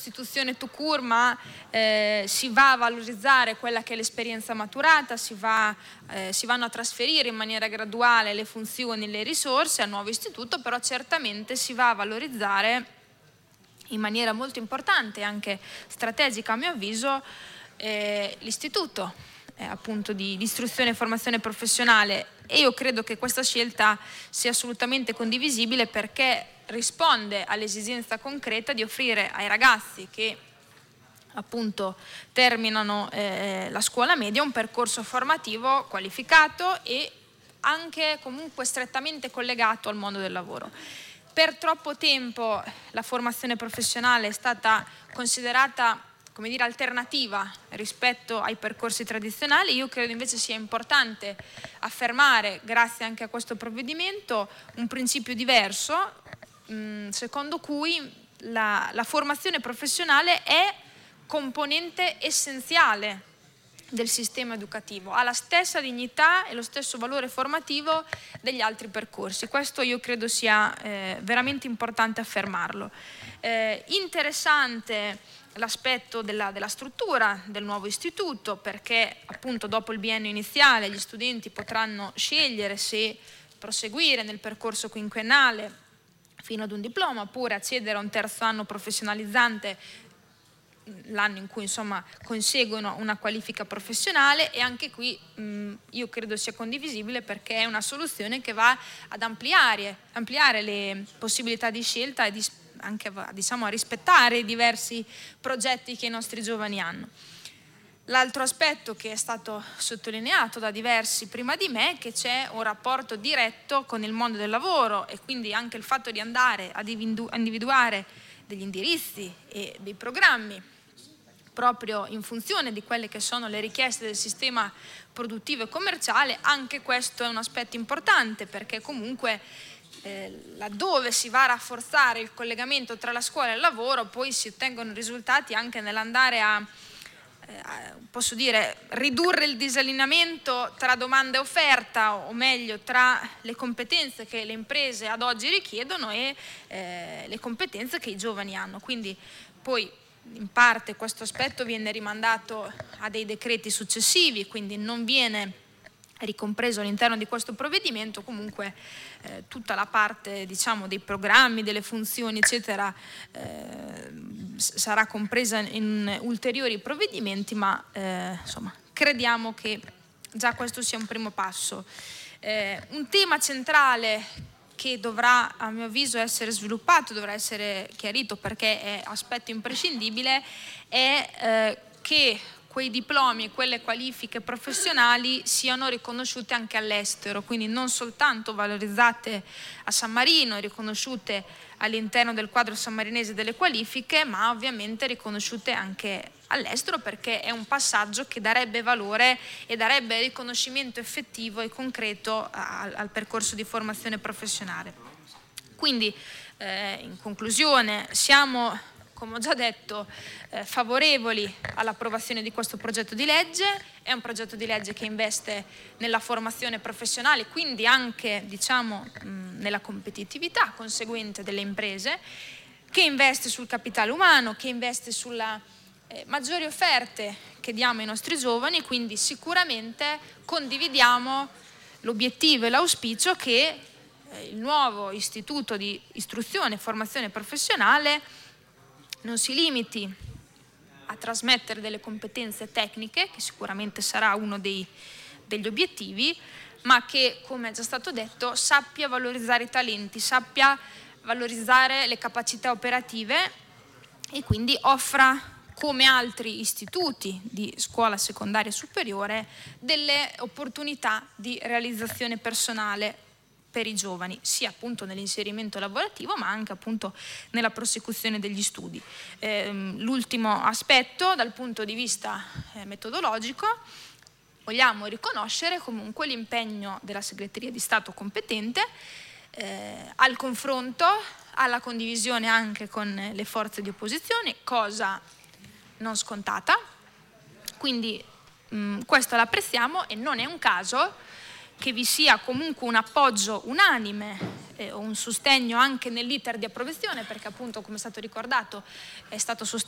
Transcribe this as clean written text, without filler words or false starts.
sostituzione tout court, ma si va a valorizzare quella che è l'esperienza maturata, si vanno a trasferire in maniera graduale le funzioni e le risorse al nuovo istituto, però certamente si va a valorizzare in maniera molto importante, anche strategica a mio avviso, l'istituto appunto di istruzione e formazione professionale, e io credo che questa scelta sia assolutamente condivisibile perché risponde all'esigenza concreta di offrire ai ragazzi che appunto terminano la scuola media un percorso formativo qualificato e anche comunque strettamente collegato al mondo del lavoro. Per troppo tempo la formazione professionale è stata considerata, come dire, alternativa rispetto ai percorsi tradizionali. Io credo invece sia importante affermare, grazie anche a questo provvedimento, un principio diverso, secondo cui la formazione professionale è componente essenziale del sistema educativo, ha la stessa dignità e lo stesso valore formativo degli altri percorsi. Questo io credo sia veramente importante affermarlo. Interessante l'aspetto della struttura del nuovo istituto, perché appunto dopo il biennio iniziale gli studenti potranno scegliere se proseguire nel percorso quinquennale fino ad un diploma oppure accedere a un terzo anno professionalizzante l'anno in cui insomma conseguono una qualifica professionale, e anche qui io credo sia condivisibile perché è una soluzione che va ad ampliare le possibilità di scelta e anche diciamo a rispettare i diversi progetti che i nostri giovani hanno. L'altro aspetto che è stato sottolineato da diversi prima di me è che c'è un rapporto diretto con il mondo del lavoro, e quindi anche il fatto di andare ad individuare degli indirizzi e dei programmi proprio in funzione di quelle che sono le richieste del sistema produttivo e commerciale, anche questo è un aspetto importante, perché comunque laddove si va a rafforzare il collegamento tra la scuola e il lavoro poi si ottengono risultati anche nell'andare a posso dire, ridurre il disallineamento tra domanda e offerta, o meglio tra le competenze che le imprese ad oggi richiedono e le competenze che i giovani hanno. Quindi poi in parte questo aspetto viene rimandato a dei decreti successivi, quindi non viene ricompreso all'interno di questo provvedimento. Comunque tutta la parte diciamo dei programmi, delle funzioni eccetera sarà compresa in ulteriori provvedimenti, ma insomma crediamo che già questo sia un primo passo. Un tema centrale che dovrà a mio avviso essere sviluppato, dovrà essere chiarito perché è aspetto imprescindibile, è che quei diplomi e quelle qualifiche professionali siano riconosciute anche all'estero, quindi non soltanto valorizzate a San Marino e riconosciute all'interno del quadro sammarinese delle qualifiche, ma ovviamente riconosciute anche all'estero, perché è un passaggio che darebbe valore e darebbe riconoscimento effettivo e concreto al percorso di formazione professionale. Quindi in conclusione siamo, come ho già detto, favorevoli all'approvazione di questo progetto di legge. È un progetto di legge che investe nella formazione professionale, quindi anche diciamo nella competitività conseguente delle imprese, che investe sul capitale umano, che investe sulla maggiori offerte che diamo ai nostri giovani. Quindi sicuramente condividiamo l'obiettivo e l'auspicio che il nuovo istituto di istruzione e formazione professionale non si limiti a trasmettere delle competenze tecniche, che sicuramente sarà uno degli obiettivi, ma che, come è già stato detto, sappia valorizzare i talenti, sappia valorizzare le capacità operative e quindi offra, come altri istituti di scuola secondaria superiore, delle opportunità di realizzazione personale per i giovani, sia appunto nell'inserimento lavorativo ma anche appunto nella prosecuzione degli studi. L'ultimo aspetto dal punto di vista metodologico, vogliamo riconoscere comunque l'impegno della segreteria di Stato competente al confronto, alla condivisione anche con le forze di opposizione, cosa non scontata, quindi questo l'apprezziamo e non è un caso che vi sia comunque un appoggio unanime o un sostegno anche nell'iter di approvazione, perché appunto, come è stato ricordato, è stato